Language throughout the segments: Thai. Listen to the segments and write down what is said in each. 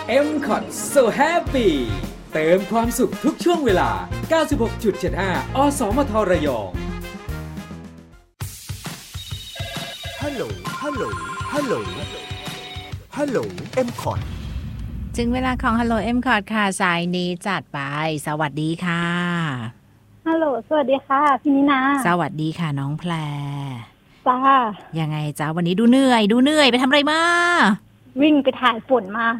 M-Cot So Happy เติมความสุขทุกช่วงเวลา 96.75 อสมทระยองฮัลโหลฮัลโหลฮัลโหลฮัลโหล M-Cot ถึงเวลาของ Hello M-Cot ค่ะสายนี้จัดไปสวัสดีค่ะฮัลโหลสวัสดีค่ะพี่นินาสวัสดีค่ะน้องแพรจ้ายังไงจ้าวันนี้ดูเหนื่อยไปทำอะไรมาวิ่งไปถ่ายฝนมา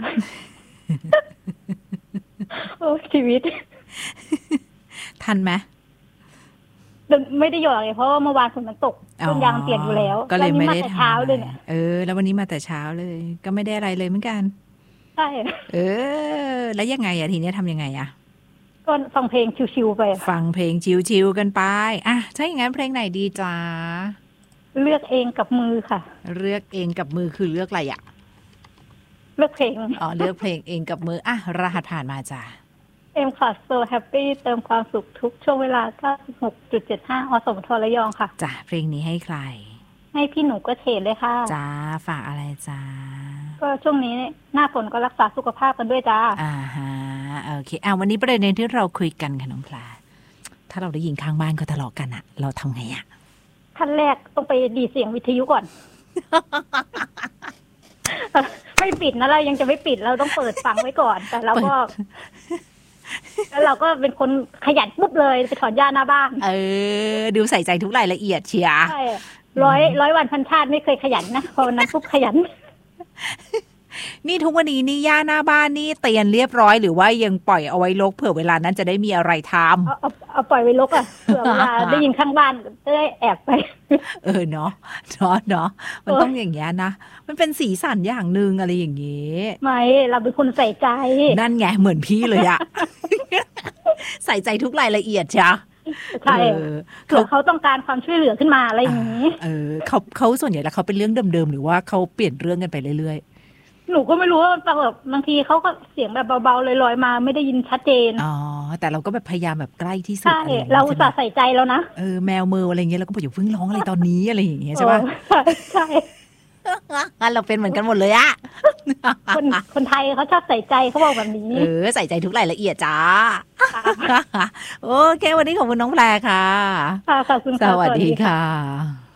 โอ้ชีวิตทันไหมไม่ได้หยอดเลยเพราะว่าเมื่อวานฝนมันตกต้นยางเปียกอยู่แล้วก็เลยไม่ได้ทำเช้าเลยเนี่ยแล้ววันนี้มาแต่เช้าเลยก็ไม่ได้อะไรเลยเหมือนกันใช่แล้วยังไงอะทีนี้ทำยังไงอะก็ฟังเพลงชิวๆไปฟังเพลงชิวๆกันไปอ่ะถ้าอย่างนั้นเพลงไหนดีจ้าเลือกเองกับมือค่ะเลือกเองกับมือคือเลือกอะไรอะเลือกเพลงเลือกเพลงเองกับมืออ่ะรหัสผ่านมาจ้า M-Cot So Happy เติมความสุขทุกช่วงเวลา 96.75 อสมทระยองค่ะจ้าเพลงนี้ให้ใครให้พี่หนูก็เฉดเลยค่ะจ้าฝากอะไรจ้าก็ช่วงนี้หน้าฝนก็รักษาสุขภาพกันด้วยจ้าฮะโอเควันนี้ประเด็นที่เราคุยกันค่ะน้องพลาถ้าเราได้ยินข้างบ้านเขาทะเลาะกันอะเราทำไงอะขั้นแรกต้องไปดีเสียงวิทยุก่อน ไม่ปิดนะเรายังจะไม่ปิดเราต้องเปิดฟังไว้ก่อนแต่เราก็แล้วเราก็เป็นคนขยันปุ๊บเลยไปถอนหญ้าหน้าบ้านดูใส่ใจทุกรายละเอียดเชียร์ใช่ร้อยวันพันชาติไม่เคยขยันนะพอวันนั้นปุ๊บขยันนี่ทุกวันนี้นี่หญ้าหน้าบ้านนี่เตียนเรียบร้อยหรือว่ายังปล่อยเอาไว้รกเผื่อเวลานั้นจะได้มีอะไรทำเอาปล่อยไว้รกอ่ะเผื่อเวลาได้ยินข้างบ้านจะได้แอบไปเนาะมันต้องอย่างเงี้ยนะมันเป็นสีสันอย่างนึงอะไรอย่างเงี้ยไม่เราเป็นคนใส่ใจนั่นไงเหมือนพี่เลยอะ ใส่ใจทุกรายละเอียดจ้ะใช่เขาต้องการความช่วยเหลือขึ้นมาอะไรอย่างนี้เขาส่วนใหญ่แล้วเขาเป็นเรื่องเดิมๆหรือว่าเขาเปลี่ยนเรื่องกันไปเรื่อยๆหนูก็ไม่รู้ว่าแบบบางทีเขาก็เสียงแบบเบาๆลอยๆมาไม่ได้ยินชัดเจนแต่เราก็แบบพยายามแบบใกล้ที่สุดใช่เราอุตส่าห์ใส่ใจแล้วนะแมวมืออะไรเงี้ยเราก็บอกอย่าเพิ่งร้องอะไรตอนนี้อะไรอย่างเงี้ยใช่ป่ะใช่เราเป็นเหมือนกันหมดเลยอะคนไทยเขาชอบใส่ใจเขาบอกแบบนี้ใส่ใจทุกรายละเอียดจ้าโอเควันนี้ขอบคุณน้องแพรค่ะขอบคุณสวัสดีค่ะ